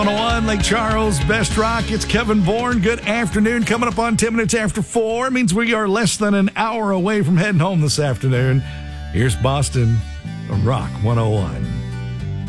101 Lake Charles, Best Rock. It's Kevin Bourne. Good afternoon. Coming up on 10 minutes after 4. It means we are less than an hour away from heading home this afternoon. Here's Boston on Rock 101.